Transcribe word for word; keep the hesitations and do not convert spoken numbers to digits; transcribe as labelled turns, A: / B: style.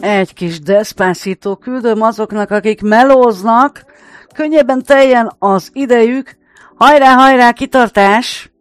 A: Egy kis Despacito küldöm azoknak, akik melóznak. Könnyebben teljen az idejük. Hajrá, hajrá, kitartás!